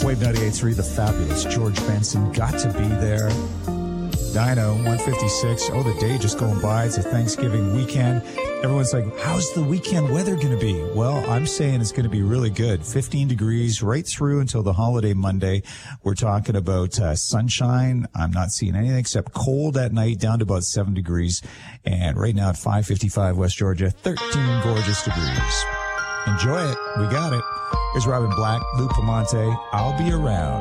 Wave 98.3, the fabulous George Benson got to be there. Dino, 156. Oh, the day just going by. It's a Thanksgiving weekend. Everyone's like, how's the weekend weather going to be? Well, I'm saying it's going to be really good. 15 degrees right through until the holiday Monday. We're talking about sunshine. I'm not seeing anything except cold at night, down to about 7 degrees. And right now at 555 West Georgia, 13 gorgeous degrees. Enjoy it. We got it. Here's Robin Black, Lou Pamonte. I'll be around.